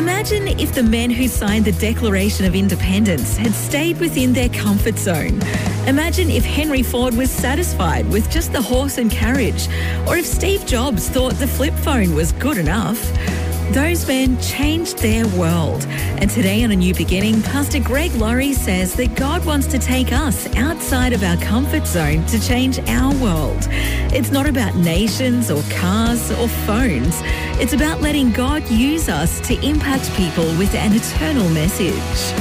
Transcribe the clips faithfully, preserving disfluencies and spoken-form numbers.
Imagine if the men who signed the Declaration of Independence had stayed within their comfort zone. Imagine if Henry Ford was satisfied with just the horse and carriage, or if Steve Jobs thought the flip phone was good enough. Those men changed their world. And today on A New Beginning, Pastor Greg Laurie says that God wants to take us outside of our comfort zone to change our world. It's not about nations or cars or phones. It's about letting God use us to impact people with an eternal message.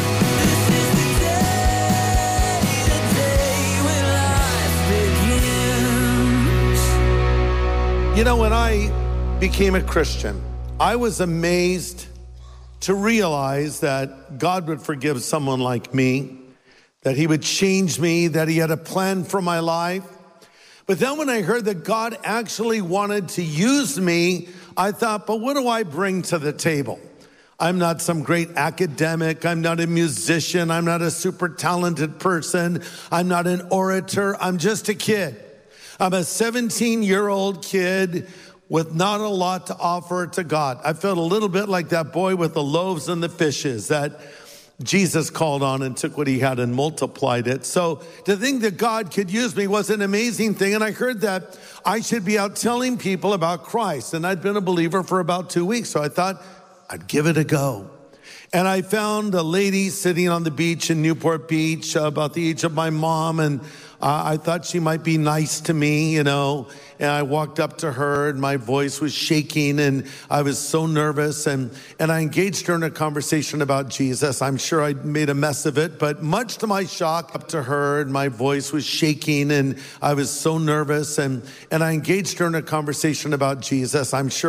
You know, when I became a Christian, I was amazed to realize that God would forgive someone like me, that he would change me, that he had a plan for my life. But then when I heard that God actually wanted to use me, I thought, but what do I bring to the table? I'm not some great academic. I'm not a musician. I'm not a super talented person. I'm not an orator. I'm just a kid. I'm a seventeen-year-old kid with not a lot to offer to God. I felt a little bit like that boy with the loaves and the fishes that Jesus called on and took what he had and multiplied it. So to think that God could use me was an amazing thing. And I heard that I should be out telling people about Christ. And I'd been a believer for about two weeks. So I thought I'd give it a go. And I found a lady sitting on the beach in Newport Beach, uh, about the age of my mom. And uh, I thought she might be nice to me, you know. And I walked up to her and my voice was shaking and I was so nervous. And, and I engaged her in a conversation about Jesus. I'm sure I made a mess of it, but much to my shock, up to her and my voice was shaking and I was so nervous. And, and I engaged her in a conversation about Jesus. I'm sure